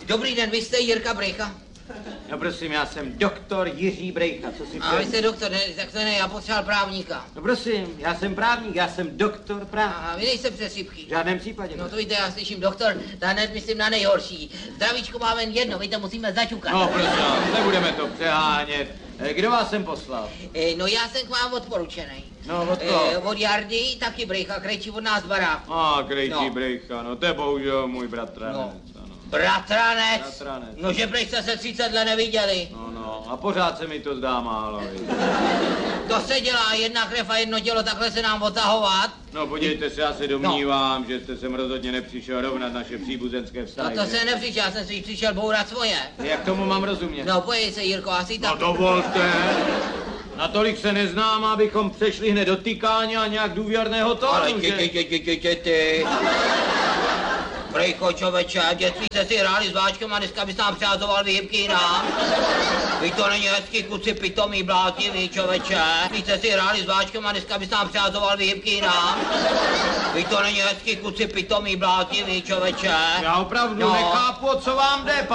Dobrý den, vy jste Jirka Brejcha? No prosím, já jsem doktor Jiří Brejcha, co si A vy jste doktor, ne, tak to ne, já potřeboval právníka. No prosím, já jsem právník, já jsem doktor právník. Aha, vy nejste přesýpky. V žádném případě. No to víte, já slyším doktor, ta hned myslím na nejhorší. Zdravíčko máme jen jedno, my to musíme zaťukat. No prosím, nebudeme to přehánět. Kdo vás sem poslal? No já jsem k vám odporučenej. No, od koho? Od Jardy, taky Brejcha, krejčí od nás baráku. Krejčí No. Brejcha, no to je bohužel můj bratranec. No. Ano. Bratranec? Bratranec. No, že prý jste se 30 let neviděli. No, a pořád se mi to zdá málo. To se dělá, jedna krev a jedno tělo, takhle se nám otahovat. No podívejte se, já se domnívám, že jste sem rozhodně nepřišel rovnat naše příbuzenské vztahy. No to se nepřišel, já jsem si přišel bourat svoje. Jak tomu mám rozumět? No pojď se, Jirko, asi tak. No dovolte. Natolik se neznám, abychom přešli hned do tykání a nějak důvěrného tónu, Ale že? ty. Brejcho, čověče, v dětství jste si hráli s Váčkem a dneska bys nám přihazoval výhybky nám. Vy to není hezký, kluci pitomý, blátivý, čověče. Vy jste si hráli s Váčkem a dneska bys nám přihazoval výhybky nám. Vy to není hezký, kluci pitomý, blátivý, čověče. Já opravdu nechápu, o co vám jde,